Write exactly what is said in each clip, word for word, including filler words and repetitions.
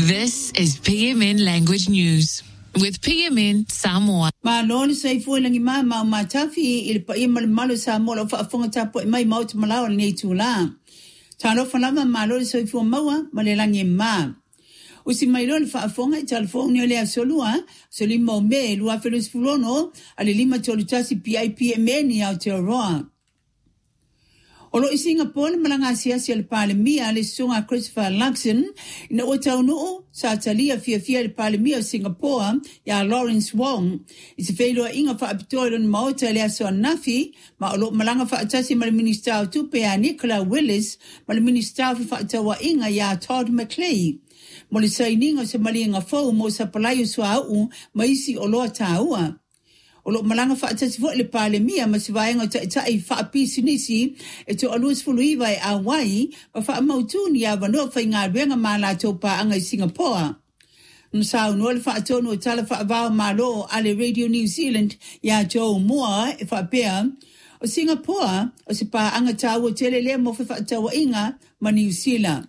This is P M N Language News with P M N Samoa. Ma loni sai foi langi ma ma ma tafi il pa i mal malo Samoa lo fa fonga tapo mai mau te malao nei tula. Tano fa lama ma loni sai foi maua ma le langi ma. Usi mai loni fa fonga i telefoni le asolua soli mo me lua felus fulono ale lima tolutasi P I P M N ya te roa. Olo i Singapore malanga siasi le palemia le sunga Christopher Luxon ina o taunu sa talia fia fia le palemia Singapore ya Lawrence Wong is feilo inga fa abitoy ma o tele so nafi ma olo malanga fa atasi mal minister tu pe Nicola Willis mal minister fa tawa inga ya Todd McClay mo le saininga se malinga fo mo sa palayo swa u maisi olo taua Olo malanga fa atasi fo le palemia ma sivaenga ta ta i fa pisinisi e to alus fuluiva e awai ma fa mautuni ya vano fa inga benga mala to pa anga Singapore. Msau no le fa tono tala fa va malo ale Radio New Zealand ya Joe Moore e fa pea o Singapore o se pa anga tawo telele mo fa tawo inga ma New Zealand.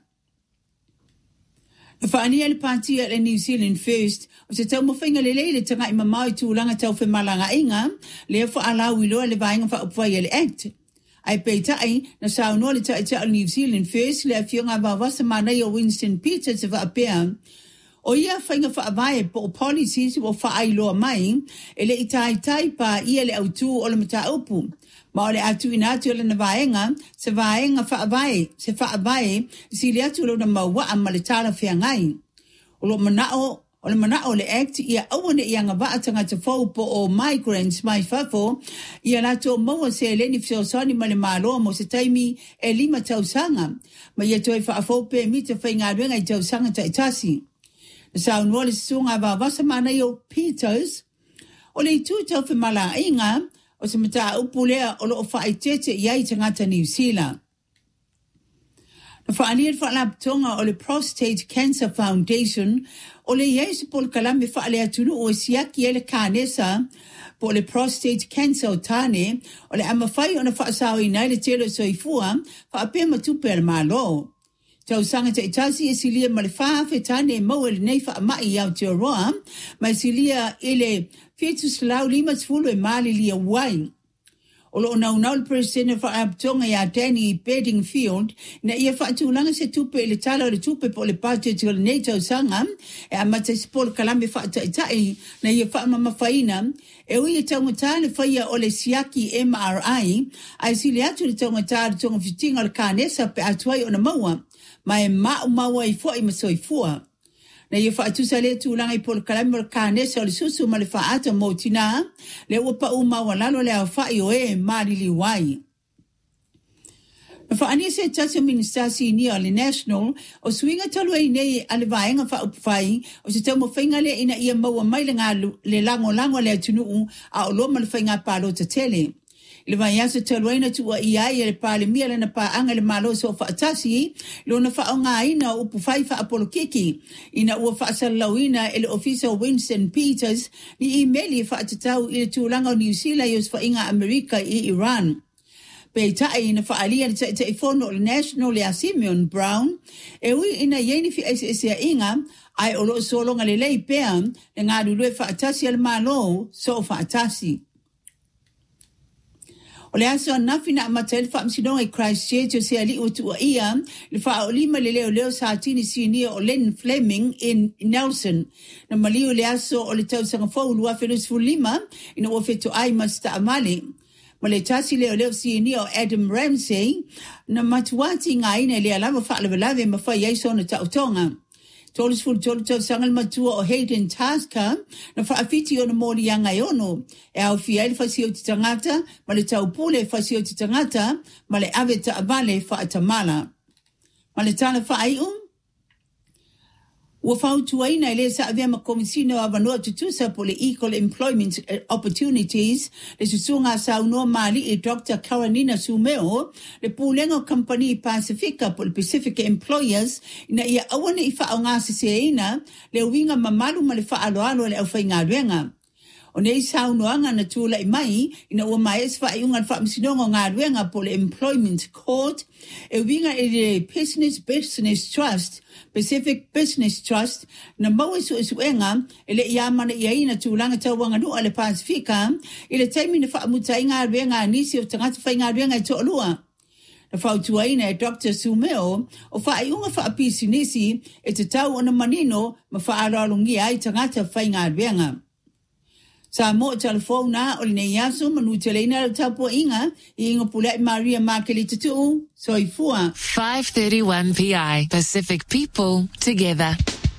Fa ania le party at New Zealand First o se tau mo whainga le leile tanga i mamau tūlanga tau whi malanga inga le fa ala wiloa le vainga fa upwai le act. Ai peitai na sao no le ta ita New Zealand First le a fionga vawasa manai o Winston Peters e va apea. O ia whainga fa avae po policies o fa ailoa mai e le itai tai pa ia le autu o le mata upu. Ma ole atu ina atu le na vaenga, se vaenga fa avae, se fa avae, si le atu lo na maua a maletala fea ngai. O lo manao, o le manao le act, ia awane ia nga va atanga te fau po o migrants mai fafo, ia lato maua se eleni fio soni ma le malo mo se taimi e lima tausanga, ma ia toi fa afau pe mi te whainga ruenga i tausanga ta itasi. Na sao nuole sunga va vasa mana i o Peters, o le itu tau fe mala inga, o se mata upulea o lo fa itete iai tangata New Zealand. Na fa anir fa laptonga o le Prostate Cancer Foundation o le iai se pol kalame fa ale atunu o siaki ele kanesa po le prostate cancer o tane o le amawhai o na fa asao inai le telo soifua fa apea matupe al malo. Tau sanga te itasi e silia ma le whaafe tane mau ele nei wha amai au te roa, mai silia ele fetus lau lima tfulu e mali lia wai. O lo nau nau le presidente wha abtonga ya Danny Bedingfield, na ia wha atulanga se tupe ele tala o le tupe po le pate te le nei tau sanga, e amata se polo kalame wha ata itai, na ia wha mamawhaina, e ui e taunga tāle whaia o le siaki M R I, ai sili atu le taunga tāle tonga fitinga le kānesa pe atuai o na maua, mai mau maua i fua i masoi fua. Na ia wha atusa le tūlanga i polo kalame o le kānesa o le susu ma le wha ata mō tina, le upa u maua lalo le au whai o e maari li wai. Na wha ania se tasa ministasi ni o le national, o swinga talu e nei a le vaenga wha upwhai, o se tau mo whainga le ina ia maua mai le ngā le lango lango le atunuu a o loma le whainga palo ta tele. Le vai asa taluaina tua i ai le pale mia le na pa anga le malo so fa atasi lo na fa nga ina upu fai fa apolo kiki ina ua fa salawina ele officer Winston Peters ni emaili fa atatau ile tulanga New Zealand yos fa inga Amerika i Iran. Pe tai ina fa alia te te fono le national le Simeon Brown e ui ina yeni fi S S inga ai olo solo ngale lei pea le nga lue fa atasi al malo so fa atasi. O le aso nafi na amatel fa msidonga i Christchurch o se ali o tua ia le fa o lima le leo leo sa atini sinia o Len Fleming in Nelson. Na malio le aso o le tau sanga fau lua felus fu lima ina o fetu ai masta amali. Ma le tasi leo leo sinia o Adam Ramsey na matuati nga ina le alama fa lave lave ma fa yaiso na tautonga. Tolis ful tolu tau sangal matua o Hayden Tasker na whaafiti o na mori anga iono e au fia ele fasio ti tangata ma le tau pule fasio ti tangata ma le ave ta avale whaatamala. Ma le tana whaaiu ua whautuaina ele sa avea ma komisino a vanua tutusa po le Equal Employment Opportunities le susunga sa unua mali e Doctor Karanina Sumeo le pulengo company Pacifica po le Pacific Employers ina ia awane i whaonga se seina le winga mamalu ma le whaaloalo le au whainga ruenga. O nei saunoanga na tula i mai, ina ua mai es whaiunga wha misinongo ngā ruenga po le Employment Court, e winga e le Business Business Trust, Pacific Business Trust, na mau esu esu enga, e le iamana i aina tūlanga tauanga nua le Pasifika, i le taimi na whaamuta i ngā ruenga nisi o tangata whai ngā ruenga i to'olua. Na whautuaina e Doctor Sumeo, o whaiunga whaapisi nisi, e te tau o na manino, ma whaaralungi ai tangata whai ngā ruenga. Sa mo telefona o le nei aso manu teleina le tapo inga I inga pula I Maria Makeli tutu soifua five thirty-one P I Pacific People together.